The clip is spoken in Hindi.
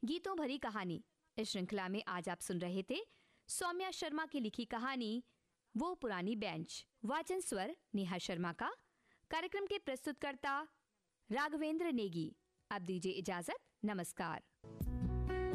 गीतों भरी कहानी। इस श्रृंखला में आज आप सुन रहे थे सौम्या शर्मा की लिखी कहानी वो पुरानी बेंच। वाचन स्वर नेहा शर्मा का। कार्यक्रम के प्रस्तुतकर्ता राघवेंद्र नेगी। अब दीजिए इजाजत। नमस्कार।